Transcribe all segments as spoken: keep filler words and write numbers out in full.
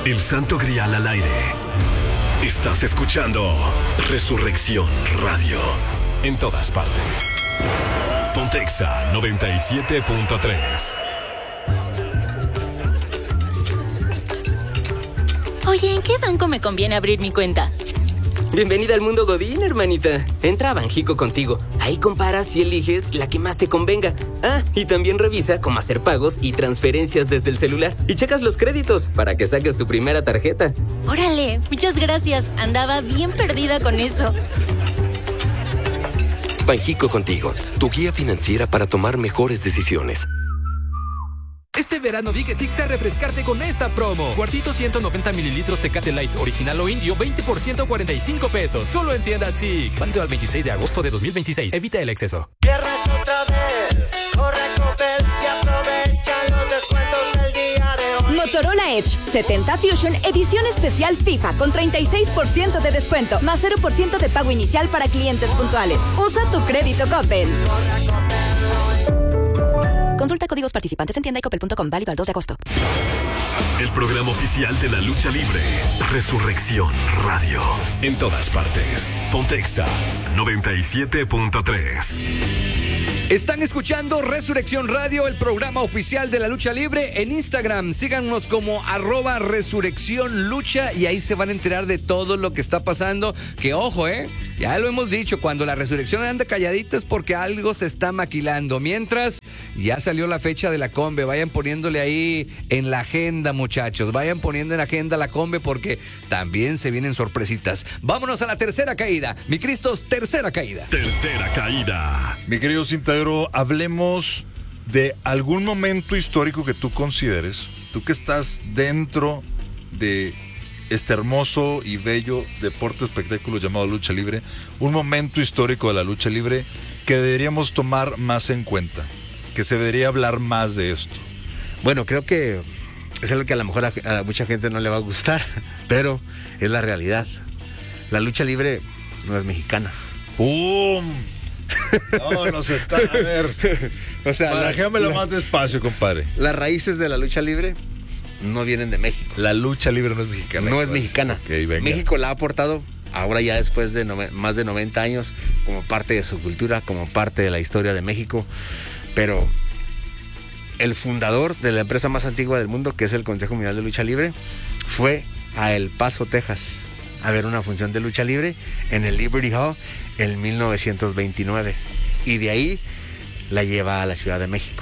El Santo Grial al aire. Estás escuchando Resurrección Radio. En todas partes. Pontexa noventa y siete punto tres. Oye, ¿en qué banco me conviene abrir mi cuenta? Bienvenida al mundo Godín, hermanita. Entra a Banjico Contigo. Ahí comparas y eliges la que más te convenga. Ah, y también revisa cómo hacer pagos y transferencias desde el celular. Y checas los créditos para que saques tu primera tarjeta. Órale, muchas gracias. Andaba bien perdida con eso. Banjico Contigo, tu guía financiera para tomar mejores decisiones. Este verano di que Six a refrescarte con esta promo. Cuartito ciento noventa mililitros Tecate Light, original o indio, veinte por ciento, cuarenta y cinco pesos. Solo en tiendas Six. Válido al veintiséis de agosto de dos mil veintiséis. Evita el exceso. Viernes otra vez. Corre a Coppel y aprovecha los descuentos del día de hoy. Motorola Edge setenta Fusion edición especial FIFA con treinta y seis por ciento de descuento, más cero por ciento de pago inicial para clientes puntuales. Usa tu crédito Coppel. Consulta códigos participantes en tienda y coppel punto com, válido al dos de agosto. El programa oficial de la lucha libre. Resurrección Radio. En todas partes. Pontexa noventa y siete punto tres. Están escuchando Resurrección Radio, el programa oficial de la lucha libre. En Instagram, síganos como arroba Resurrección Lucha y ahí se van a enterar de todo lo que está pasando. Que ojo, eh, ya lo hemos dicho, cuando la Resurrección anda calladita es porque algo se está maquilando. Mientras, ya salió la fecha de la Combe, vayan poniéndole ahí en la agenda, muchachos. Vayan poniendo en la agenda la Combe porque también se vienen sorpresitas. Vámonos a la tercera caída. Mi Cristos, tercera caída. Tercera caída. Mi querido Cinta, hablemos de algún momento histórico que tú consideres, tú que estás dentro de este hermoso y bello deporte espectáculo llamado lucha libre, un momento histórico de la lucha libre que deberíamos tomar más en cuenta, que se debería hablar más de esto. Bueno, creo que es algo que a lo mejor a, a mucha gente no le va a gustar, pero es la realidad. La lucha libre no es mexicana. ¡Pum! No, nos está, a ver. O sea, barajéamelo más despacio, compadre. Las raíces de la lucha libre no vienen de México. La lucha libre no es mexicana. No es mexicana. Okay, México la ha aportado ahora ya después de no, más de noventa años como parte de su cultura, como parte de la historia de México. Pero el fundador de la empresa más antigua del mundo, que es el Consejo Mundial de Lucha Libre, fue a El Paso, Texas, a ver una función de lucha libre en el Liberty Hall en mil novecientos veintinueve. Y de ahí la lleva a la Ciudad de México.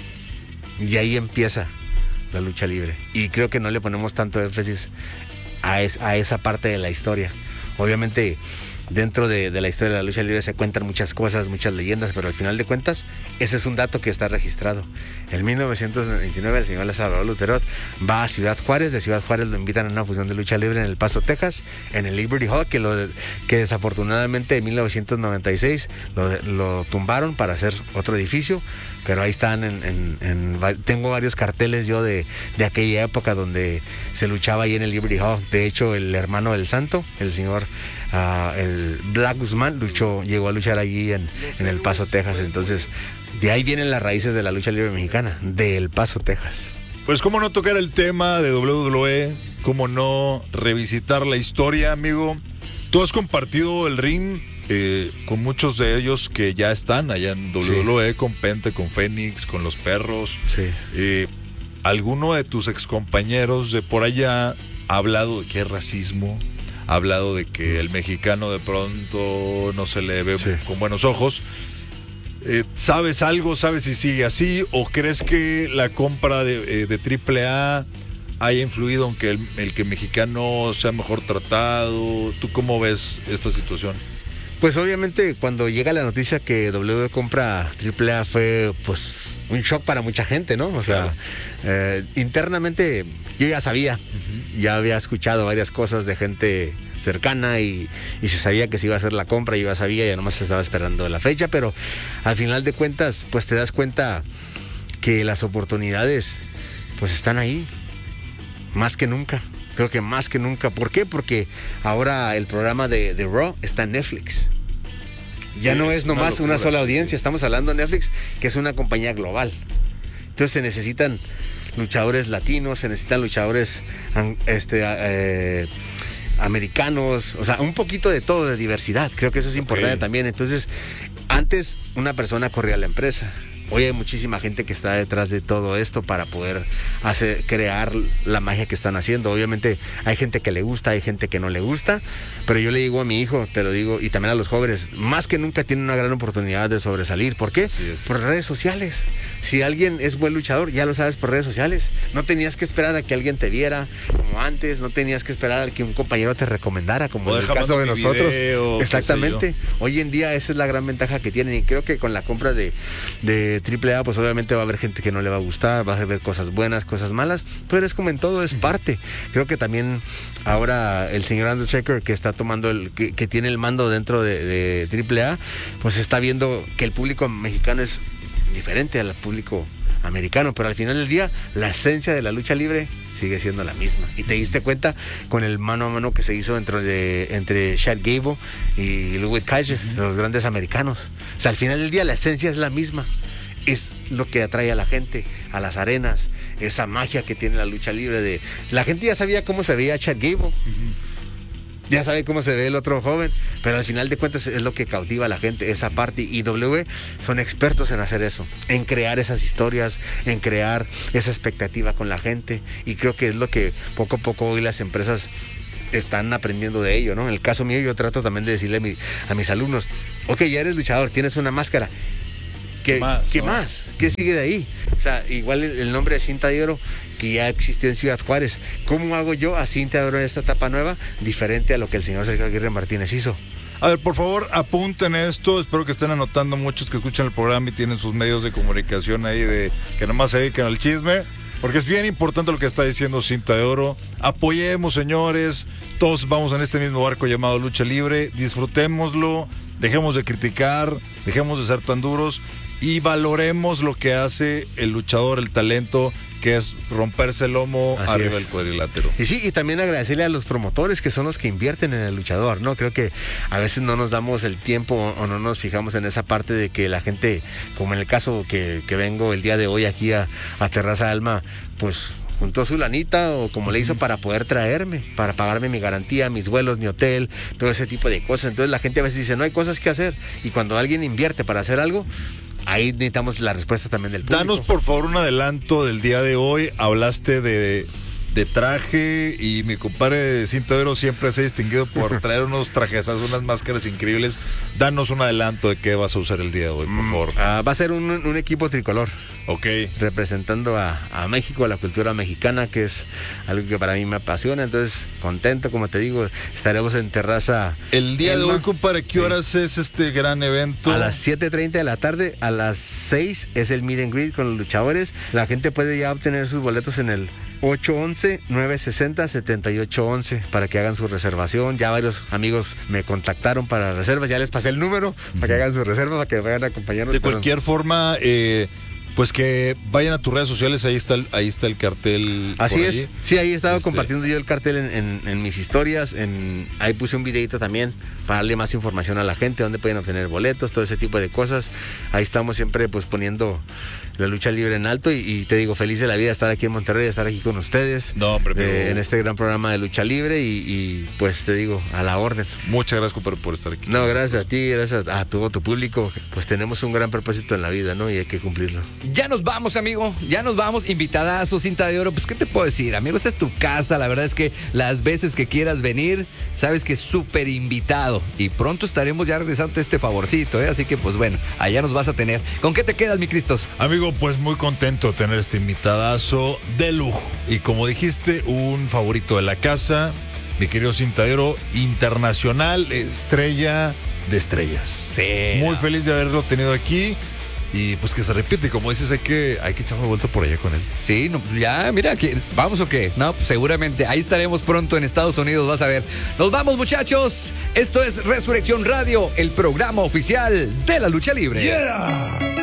Y ahí empieza la lucha libre. Y creo que no le ponemos tanto énfasis a, es, a esa parte de la historia. Obviamente, dentro de, de la historia de la lucha libre se cuentan muchas cosas, muchas leyendas, pero al final de cuentas, ese es un dato que está registrado. En mil novecientos veintinueve, el señor Salvador Luterot va a Ciudad Juárez. De Ciudad Juárez lo invitan a una función de lucha libre en El Paso, Texas, en el Liberty Hall, que, lo, que desafortunadamente en mil novecientos noventa y seis lo, lo tumbaron para hacer otro edificio. Pero ahí están, en, en, en, tengo varios carteles yo de, de aquella época donde se luchaba ahí en el Liberty Hall. De hecho, el hermano del Santo, el señor uh, el Black Guzmán, luchó, llegó a luchar allí en, en El Paso, Texas. Entonces, de ahí vienen las raíces de la lucha libre mexicana, de El Paso, Texas. Pues cómo no tocar el tema de doble u doble u E, cómo no revisitar la historia, amigo. Tú has compartido el ring Eh, con muchos de ellos que ya están allá en doble u doble u E, sí. Con Pente, con Fénix, con Los Perros. Sí. Eh, ¿Alguno de tus excompañeros de por allá ha hablado de que es racismo? Ha hablado de que el mexicano de pronto no se le ve sí. con buenos ojos. Eh, ¿Sabes algo? ¿Sabes si sigue así? ¿O crees que la compra de, eh, de triple A haya influido en que el, el que mexicano sea mejor tratado? ¿Tú cómo ves esta situación? Pues obviamente cuando llega la noticia que doble u doble u E compra triple A fue pues un shock para mucha gente, ¿no? O sea, claro. eh, internamente yo ya sabía, uh-huh. ya había escuchado varias cosas de gente cercana y, y se sabía que se iba a hacer la compra, yo ya sabía, ya nomás estaba esperando la fecha, pero al final de cuentas pues te das cuenta que las oportunidades pues están ahí, más que nunca. Creo que más que nunca. ¿Por qué? Porque ahora el programa de, de Raw está en Netflix. Ya sí, no es, es nomás una, locura, una sola audiencia. Sí. Estamos hablando de Netflix, que es una compañía global. Entonces se necesitan luchadores latinos, se necesitan luchadores este, eh, americanos, o sea, un poquito de todo, de diversidad. Creo que eso es importante okay. también. Entonces, antes una persona corría la empresa. Hoy hay muchísima gente que está detrás de todo esto para poder hacer, crear la magia que están haciendo. Obviamente hay gente que le gusta, hay gente que no le gusta, pero yo le digo a mi hijo, te lo digo, y también a los jóvenes, más que nunca tienen una gran oportunidad de sobresalir. ¿Por qué? Por redes sociales. Si alguien es buen luchador, ya lo sabes por redes sociales. No tenías que esperar a que alguien te viera como antes, no tenías que esperar a que un compañero te recomendara, como o en el caso de nosotros. Video, exactamente. Hoy en día esa es la gran ventaja que tienen, y creo que con la compra de, de triple A, pues obviamente va a haber gente que no le va a gustar, vas a ver cosas buenas, cosas malas, pero es como en todo, es parte. Creo que también ahora el señor Undertaker, que está tomando el, que, que tiene el mando dentro de, de triple A, pues está viendo que el público mexicano es diferente al público americano, pero al final del día la esencia de la lucha libre sigue siendo la misma. Y te diste cuenta con el mano a mano que se hizo entre, de, entre Chad Gable y Ludwig Kaiser, los grandes americanos. O sea, al final del día la esencia es la misma. Es lo que atrae a la gente, a las arenas, esa magia que tiene la lucha libre. De la gente ya sabía cómo se veía Chad Gable. Uh-huh. Ya sabe cómo se ve el otro joven, pero al final de cuentas es lo que cautiva a la gente, esa parte. Y W son expertos en hacer eso, en crear esas historias, en crear esa expectativa con la gente. Y creo que es lo que poco a poco hoy las empresas están aprendiendo de ello, ¿no? En el caso mío, yo trato también de decirle a, mi, a mis alumnos, ok, ya eres luchador, tienes una máscara. ¿Qué, ¿Qué más? ¿Qué, ¿no? más? ¿Qué sigue de ahí? O sea, igual el, el nombre de Cinta de Oro, que ya existió en Ciudad Juárez. ¿Cómo hago yo a Cinta de Oro en esta etapa nueva, diferente a lo que el señor Sergio Aguirre Martínez hizo? A ver, por favor, apunten esto. Espero que estén anotando muchos que escuchan el programa y tienen sus medios de comunicación ahí de que nomás se dedican al chisme. Porque es bien importante lo que está diciendo Cinta de Oro. Apoyemos, señores. Todos vamos en este mismo barco llamado Lucha Libre. Disfrutémoslo. Dejemos de criticar. Dejemos de ser tan duros. Y valoremos lo que hace el luchador, el talento, que es romperse el lomo Así arriba es. del cuadrilátero. Y sí, y también agradecerle a los promotores, que son los que invierten en el luchador, ¿no? Creo que a veces no nos damos el tiempo o no nos fijamos en esa parte de que la gente, como en el caso que, que vengo el día de hoy aquí a, a Terraza Alma, pues juntó su lanita o como le hizo para poder traerme, para pagarme mi garantía, mis vuelos, mi hotel, todo ese tipo de cosas. Entonces la gente a veces dice, no hay cosas que hacer. Y cuando alguien invierte para hacer algo, ahí necesitamos la respuesta también del público. Danos por favor un adelanto del día de hoy. Hablaste de, de traje y mi compadre Cinta de Oro siempre se ha distinguido por traer unos trajes, unas máscaras increíbles. Danos un adelanto de qué vas a usar el día de hoy, por favor. Mm, uh, va a ser un, un equipo tricolor. Ok. Representando a, a México, a la cultura mexicana, que es algo que para mí me apasiona. Entonces, contento, como te digo, estaremos en Terraza. El día Elma. de hoy, compadre, ¿qué horas sí. es este gran evento? A las siete treinta de la tarde, a las seis es el meet and greet con los luchadores. La gente puede ya obtener sus boletos en el ocho once, nueve sesenta, setenta y ocho once para que hagan su reservación. Ya varios amigos me contactaron para reservas, ya les pasé el número uh-huh. para que hagan su reserva, para que vayan a acompañarnos. De cualquier forma, eh, pues que vayan a tus redes sociales, ahí está el, ahí está el cartel. Así es, allí. sí, ahí he estado este... compartiendo yo el cartel en, en, en mis historias, en, ahí puse un videito también para darle más información a la gente, dónde pueden obtener boletos, todo ese tipo de cosas. Ahí estamos siempre pues poniendo la lucha libre en alto y, y te digo, feliz de la vida estar aquí en Monterrey, estar aquí con ustedes. No, hombre, pero... eh, en este gran programa de lucha libre y, y pues te digo, a la orden. Muchas gracias, compadre, por estar aquí. No, gracias a ti, gracias a todo tu público. Pues tenemos un gran propósito en la vida, ¿no? Y hay que cumplirlo. Ya nos vamos, amigo, ya nos vamos, invitadazo, Cinta de Oro. Pues, ¿qué te puedo decir, amigo? Esta es tu casa, la verdad es que las veces que quieras venir, sabes que es súper invitado. Y pronto estaremos ya regresando este favorcito, ¿eh? Así que, pues bueno, allá nos vas a tener. ¿Con qué te quedas, mi Cristos? Amigo, pues muy contento de tener este invitadazo de lujo. Y como dijiste, un favorito de la casa, mi querido Cinta de Oro, internacional, estrella de estrellas. Sí. Muy feliz de haberlo tenido aquí. Y pues que se repite, como dices, hay que, hay que echar una vuelta por allá con él. Sí, no, ya, mira, que, ¿vamos o qué? No, pues seguramente, ahí estaremos pronto en Estados Unidos, vas a ver. Nos vamos, muchachos. Esto es Resurrección Radio, el programa oficial de la lucha libre. Yeah.